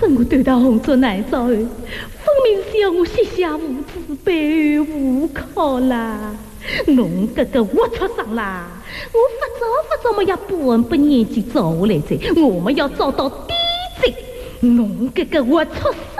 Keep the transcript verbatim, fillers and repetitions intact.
生我对他红着难找，分明是要我膝下无子，背无靠啦！侬这个龌龊上啦！我发早发早么要不闻不念去找我来哉，我们要找到底罪！侬这个龌龊